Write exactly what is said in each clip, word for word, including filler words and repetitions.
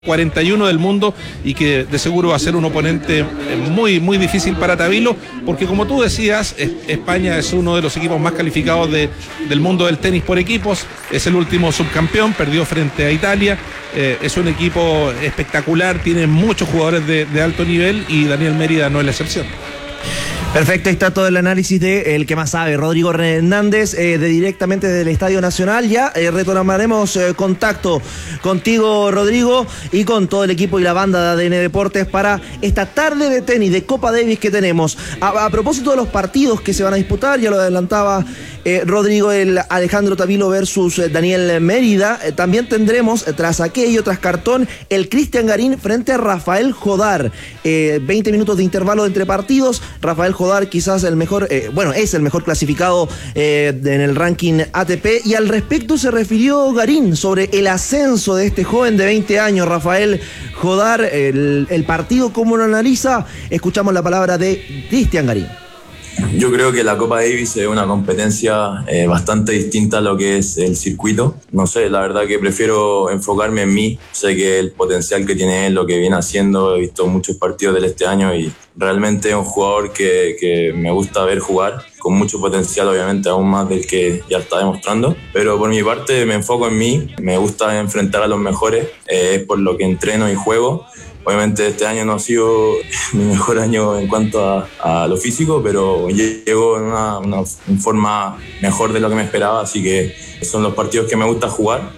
cuarenta y uno del mundo y que de seguro va a ser un oponente muy muy difícil para Tabilo, porque como tú decías, España es uno de los equipos más calificados de, del mundo del tenis por equipos, es el último subcampeón, perdió frente a Italia, eh, es un equipo espectacular, tiene muchos jugadores de, de alto nivel y Daniel Mérida no es la excepción. Perfecto, ahí está todo el análisis de el que más sabe, Rodrigo Hernández, eh, de directamente del Estadio Nacional. Ya eh, retomaremos eh, contacto contigo, Rodrigo, y con todo el equipo y la banda de A D N Deportes para esta tarde de tenis, de Copa Davis que tenemos. A, a propósito de los partidos que se van a disputar, ya lo adelantaba eh, Rodrigo, el Alejandro Tabilo versus eh, Daniel Mérida. Eh, también tendremos, eh, tras aquello, tras cartón, el Cristian Garín frente a Rafael Jodar. Eh, veinte minutos de intervalo entre partidos. Rafael Jodar quizás el mejor, eh, bueno, es el mejor clasificado eh, en el ranking A T P, y al respecto se refirió Garín sobre el ascenso de este joven de veinte años, Rafael Jodar, el, el partido, cómo lo analiza. Escuchamos la palabra de Cristian Garín. Yo creo que la Copa Davis es una competencia eh, bastante distinta a lo que es el circuito. No sé, la verdad que prefiero enfocarme en mí. Sé que el potencial que tiene él, lo que viene haciendo, he visto muchos partidos de este año y realmente es un jugador que, que me gusta ver jugar, con mucho potencial, obviamente, aún más del que ya está demostrando. Pero por mi parte me enfoco en mí, me gusta enfrentar a los mejores, eh, es por lo que entreno y juego. Obviamente este año no ha sido mi mejor año en cuanto a, a lo físico, pero llego en una, una forma mejor de lo que me esperaba, así que son los partidos que me gusta jugar.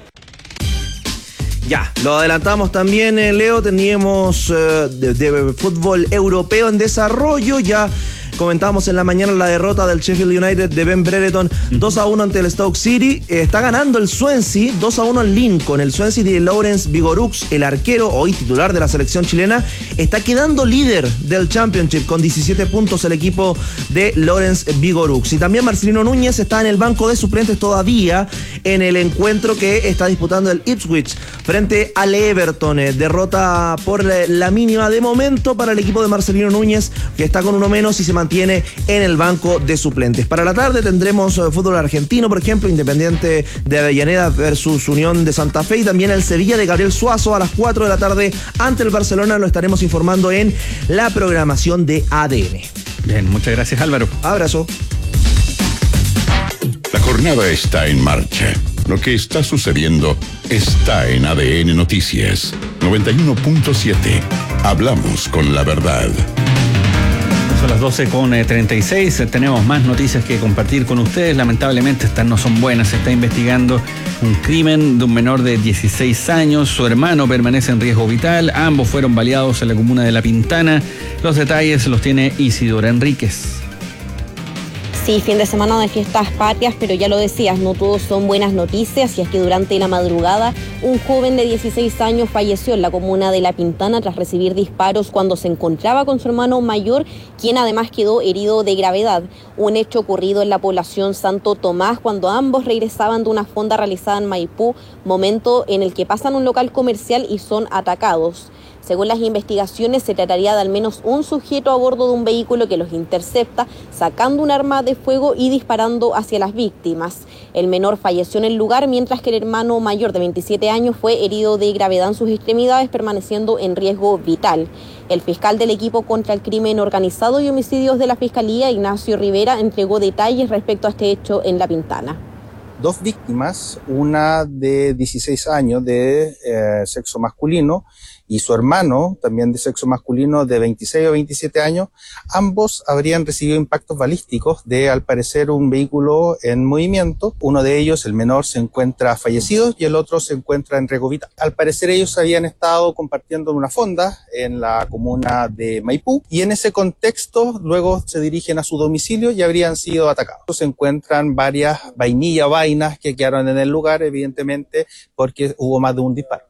Ya, lo adelantamos también, eh, Leo, teníamos eh, de, de fútbol europeo en desarrollo, ya comentábamos en la mañana la derrota del Sheffield United de Ben Brereton dos a uno ante el Stoke City. Eh, está ganando el Swansea dos a uno en Lincoln. El Swansea de Lawrence Vigorux, el arquero hoy titular de la selección chilena, está quedando líder del Championship con diecisiete puntos el equipo de Lawrence Vigorux. Y también Marcelino Núñez está en el banco de suplentes todavía en el encuentro que está disputando el Ipswich frente al Everton. Eh, derrota por la, la mínima de momento para el equipo de Marcelino Núñez, que está con uno menos y se mantiene en el banco de suplentes. Para la tarde tendremos uh, fútbol argentino, por ejemplo, Independiente de Avellaneda versus Unión de Santa Fe, y también el Sevilla de Gabriel Suazo a las cuatro de la tarde ante el Barcelona. Lo estaremos informando en la programación de A D N. Bien, muchas gracias, Álvaro. Abrazo. La jornada está en marcha. Lo que está sucediendo está en A D N Noticias noventa y uno punto siete. Hablamos con la verdad. Son las doce con treinta y seis, tenemos más noticias que compartir con ustedes. Lamentablemente estas no son buenas. Se está investigando un crimen de un menor de dieciséis años. Su hermano permanece en riesgo vital. Ambos fueron baleados en la comuna de La Pintana. Los detalles los tiene Isidora Enríquez. Sí, fin de semana de fiestas patrias, pero ya lo decías, no todos son buenas noticias, y es que durante la madrugada un joven de dieciséis años falleció en la comuna de La Pintana tras recibir disparos cuando se encontraba con su hermano mayor, quien además quedó herido de gravedad. Un hecho ocurrido en la población Santo Tomás cuando ambos regresaban de una fonda realizada en Maipú, momento en el que pasan un local comercial y son atacados. Según las investigaciones, se trataría de al menos un sujeto a bordo de un vehículo que los intercepta, sacando un arma de fuego y disparando hacia las víctimas. El menor falleció en el lugar, mientras que el hermano mayor de veintisiete años fue herido de gravedad en sus extremidades, permaneciendo en riesgo vital. El fiscal del equipo contra el crimen organizado y homicidios de la Fiscalía, Ignacio Rivera, entregó detalles respecto a este hecho en La Pintana. Dos víctimas, una de dieciséis años de eh, sexo masculino y su hermano, también de sexo masculino, de veintiséis o veintisiete años, ambos habrían recibido impactos balísticos de, al parecer, un vehículo en movimiento. Uno de ellos, el menor, se encuentra fallecido y el otro se encuentra en riesgo vital. Al parecer ellos habían estado compartiendo en una fonda en la comuna de Maipú, y en ese contexto luego se dirigen a su domicilio y habrían sido atacados. Se encuentran varias vainillas, vainas que quedaron en el lugar, evidentemente porque hubo más de un disparo.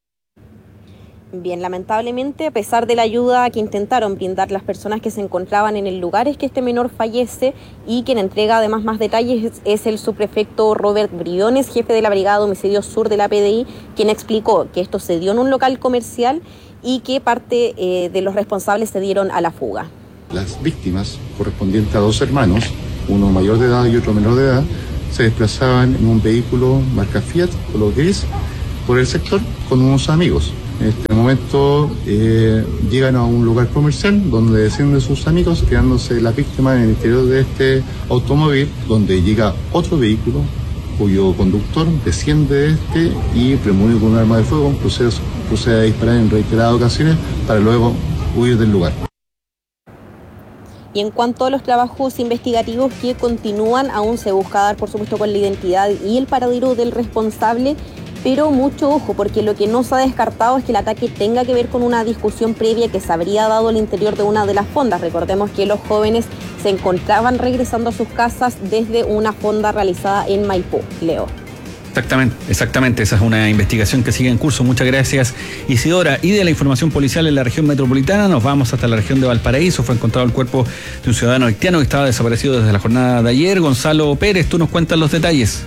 Bien, lamentablemente, a pesar de la ayuda que intentaron brindar las personas que se encontraban en el lugar, es que este menor fallece, y quien entrega además más detalles es el subprefecto Robert Briones, jefe de la Brigada de Homicidios Sur de la P D I, quien explicó que esto se dio en un local comercial y que parte eh, de los responsables se dieron a la fuga. Las víctimas, correspondientes a dos hermanos, uno mayor de edad y otro menor de edad, se desplazaban en un vehículo marca Fiat, color gris, por el sector con unos amigos. En este momento eh, llegan a un lugar comercial donde descienden sus amigos, quedándose la víctima en el interior de este automóvil, donde llega otro vehículo cuyo conductor desciende de este y premunido con un arma de fuego, procede, procede a disparar en reiteradas ocasiones para luego huir del lugar. Y en cuanto a los trabajos investigativos que continúan, aún se busca dar, por supuesto, con la identidad y el paradero del responsable, pero mucho ojo, porque lo que no se ha descartado es que el ataque tenga que ver con una discusión previa que se habría dado al interior de una de las fondas. Recordemos que los jóvenes se encontraban regresando a sus casas desde una fonda realizada en Maipú. Leo. Exactamente, exactamente. Esa es una investigación que sigue en curso. Muchas gracias, Isidora. Y de la información policial en la región metropolitana, nos vamos hasta la región de Valparaíso. Fue encontrado el cuerpo de un ciudadano haitiano que estaba desaparecido desde la jornada de ayer. Gonzalo Pérez, tú nos cuentas los detalles.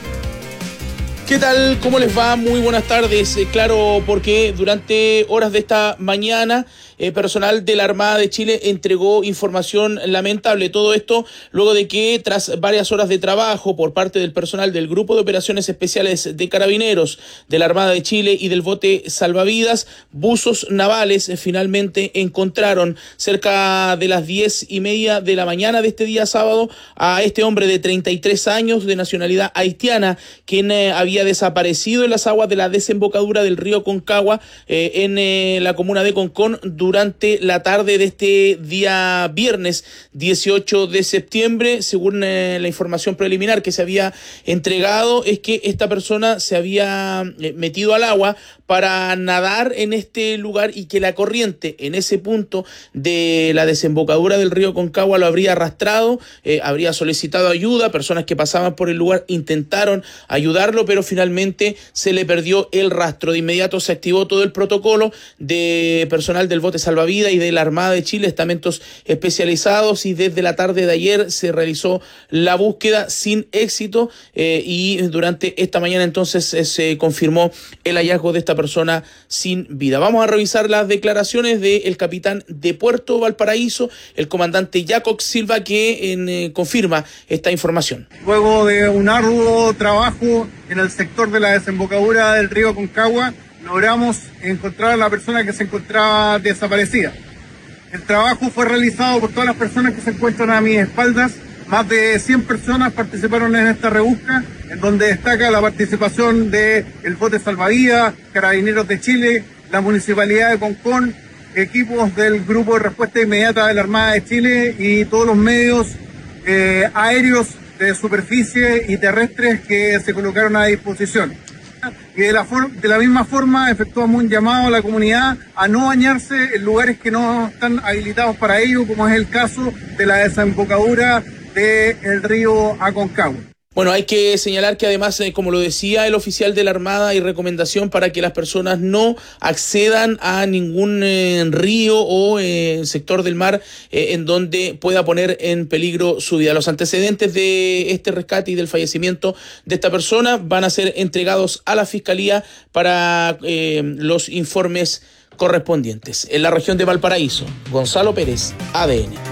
¿Qué tal? ¿Cómo les va? Muy buenas tardes. Eh, claro, porque durante horas de esta mañana, eh, personal de la Armada de Chile entregó información lamentable. Todo esto luego de que, tras varias horas de trabajo por parte del personal del Grupo de Operaciones Especiales de Carabineros, de la Armada de Chile y del bote salvavidas, buzos navales eh, finalmente encontraron cerca de las diez y media de la mañana de este día sábado a este hombre de treinta y tres años de nacionalidad haitiana, quien eh, había desaparecido en las aguas de la desembocadura del río Concagua eh, en eh, la comuna de Concón durante la tarde de este día viernes dieciocho de septiembre. Según eh, la información preliminar que se había entregado, es que esta persona se había eh, metido al agua para nadar en este lugar y que la corriente en ese punto de la desembocadura del río Concagua lo habría arrastrado, eh, habría solicitado ayuda. Personas que pasaban por el lugar intentaron ayudarlo, pero finalmente se le perdió el rastro. De inmediato se activó todo el protocolo de personal del bote salvavidas y de la Armada de Chile, estamentos especializados, y desde la tarde de ayer se realizó la búsqueda sin éxito eh, y durante esta mañana entonces eh, se confirmó el hallazgo de esta persona sin vida. Vamos a revisar las declaraciones del capitán de Puerto Valparaíso, el comandante Jacob Silva, que en, eh, confirma esta información. Luego de un arduo trabajo en el sector de la desembocadura del río Concagua, logramos encontrar a la persona que se encontraba desaparecida. El trabajo fue realizado por todas las personas que se encuentran a mis espaldas. Más de cien personas participaron en esta rebusca, en donde destaca la participación del bote salvavidas, Carabineros de Chile, la Municipalidad de Concón, equipos del Grupo de Respuesta Inmediata de la Armada de Chile y todos los medios eh, aéreos, de superficie y terrestres que se colocaron a disposición. Y de la, for- de la misma forma efectuamos un llamado a la comunidad a no bañarse en lugares que no están habilitados para ello, como es el caso de la desembocadura del río Aconcagua. Bueno, hay que señalar que además, eh, como lo decía el oficial de la Armada, hay recomendación para que las personas no accedan a ningún eh, río o eh, sector del mar eh, en donde pueda poner en peligro su vida. Los antecedentes de este rescate y del fallecimiento de esta persona van a ser entregados a la Fiscalía para eh, los informes correspondientes. En la región de Valparaíso, Gonzalo Pérez, A D N.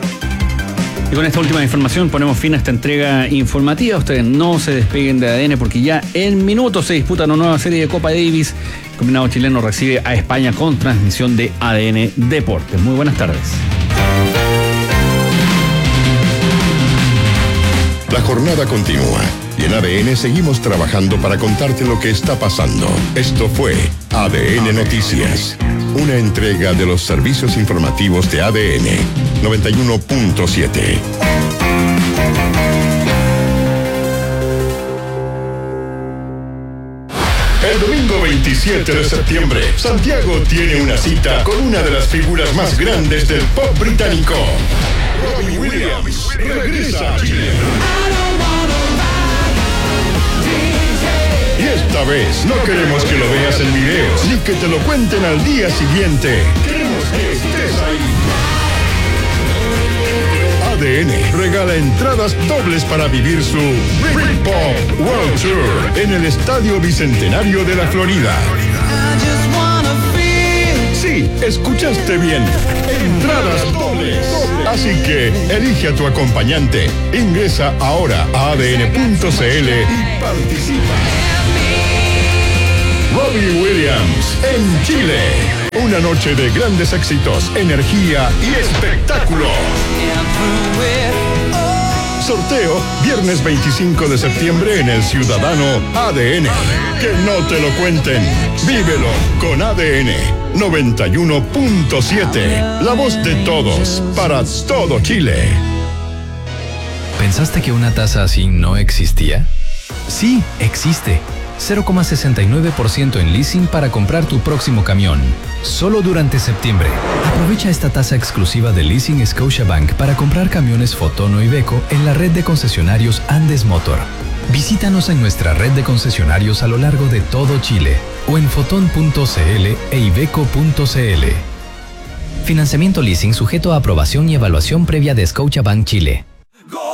Y con esta última información ponemos fin a esta entrega informativa. Ustedes no se despeguen de A D N porque ya en minutos se disputa una nueva serie de Copa Davis. El combinado chileno recibe a España con transmisión de A D N Deportes. Muy buenas tardes. La jornada continúa y en A D N seguimos trabajando para contarte lo que está pasando. Esto fue A D N Noticias, una entrega de los servicios informativos de A D N noventa y uno punto siete. El domingo veintisiete de septiembre, Santiago tiene una cita con una de las figuras más grandes del pop británico. Robbie Williams regresa a Chile. Y esta vez no queremos que lo veas en videos, ni que te lo cuenten al día siguiente. Queremos que estés ahí. A D N regala entradas dobles para vivir su Britpop World Tour en el Estadio Bicentenario de la Florida. Sí, escuchaste bien. Entradas dobles. Así que elige a tu acompañante. Ingresa ahora. a a d n punto c l y participa. Robbie Williams en Chile. Una noche de grandes éxitos, energía y espectáculo. Sorteo viernes veinticinco de septiembre en el Ciudadano A D N. Que no te lo cuenten. Vívelo con A D N noventa y uno punto siete. La voz de todos para todo Chile. ¿Pensaste que una tasa así no existía? Sí, existe. cero coma sesenta y nueve por ciento en leasing para comprar tu próximo camión. Solo durante septiembre. Aprovecha esta tasa exclusiva de Leasing Scotiabank para comprar camiones Fotono y Iveco en la red de concesionarios Andes Motor. Visítanos en nuestra red de concesionarios a lo largo de todo Chile o en foton punto cl e iveco punto cl. Financiamiento leasing sujeto a aprobación y evaluación previa de Scotiabank Chile.